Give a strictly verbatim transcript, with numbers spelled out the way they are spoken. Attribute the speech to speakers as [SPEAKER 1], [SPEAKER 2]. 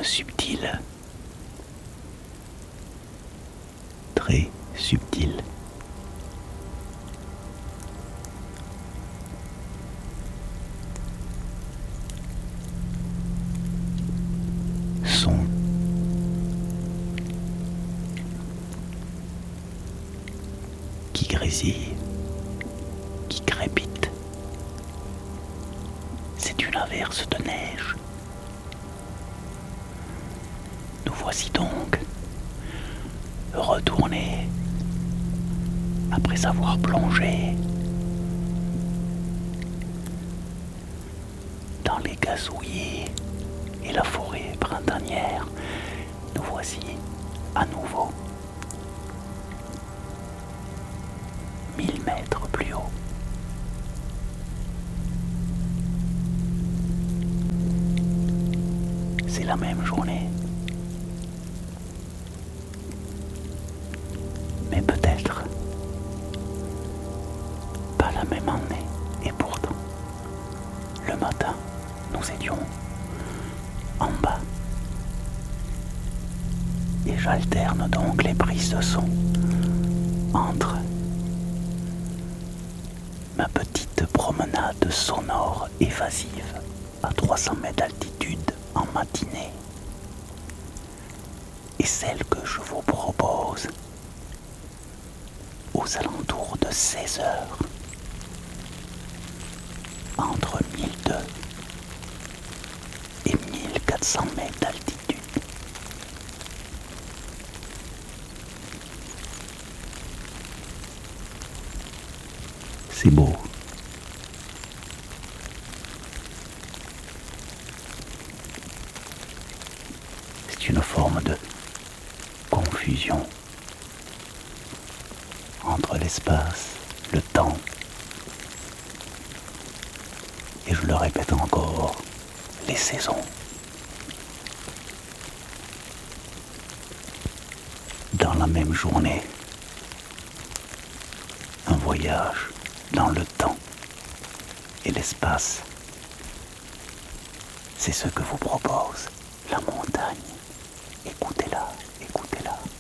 [SPEAKER 1] rythme subtil, très subtil. Son qui grésille, qui crépite. C'est une averse de neige. Nous voici donc retournés après avoir plongé dans les gazouillis et la forêt printanière. Nous voici à nouveau mille mètres plus haut. C'est la même journée. Mais peut-être pas la même année. Et pourtant, le matin, nous étions en bas. Et j'alterne donc les prises de son entre ma petite promenade sonore évasive à trois cents mètres d'altitude en matinée et celle que je vous propose aux alentours de seize heures entre mille deux et mille quatre cents mètres d'altitude. C'est beau. C'est une forme de confusion entre l'espace, le temps, et je le répète encore, les saisons. Dans la même journée, un voyage dans le temps et l'espace. C'est ce que vous propose la montagne. Écoutez-la, écoutez-la.